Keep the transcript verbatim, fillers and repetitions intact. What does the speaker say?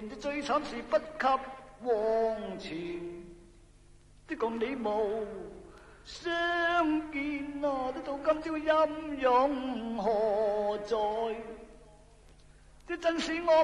前，這最慘是不及往前。的共你無相見啊，的到今朝陰陽何在？這真是我